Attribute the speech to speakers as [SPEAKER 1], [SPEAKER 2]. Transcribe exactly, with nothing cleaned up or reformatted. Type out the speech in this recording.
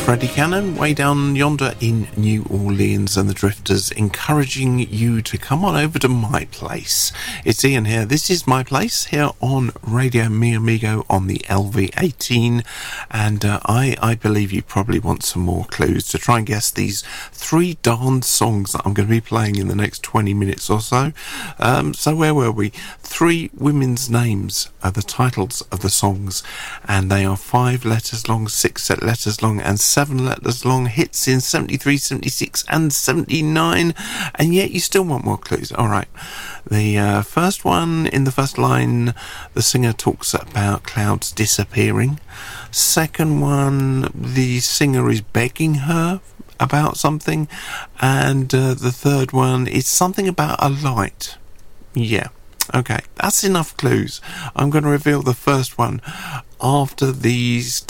[SPEAKER 1] Freddie Cannon, way down yonder in New Orleans, and the Drifters encouraging you to come on over to my place. It's Ian here. This is my place here on Radio Mi Amigo on the L V eighteen, and uh, I, I believe you probably want some more clues to try and guess these three dance songs that I'm going to be playing in the next twenty minutes or so. Um, so where were we? Three women's names are the titles of the songs, and they are five letters long, six letters long, and seven letters long. Hits in seventy-three, seventy-six and seventy-nine, and yet you still want more clues. Alright, the uh, first one, in the first line, the singer talks about clouds disappearing. Second one, the singer is begging her about something, and uh, the third one is something about a light. Yeah, okay, that's enough clues. I'm going to reveal the first one after these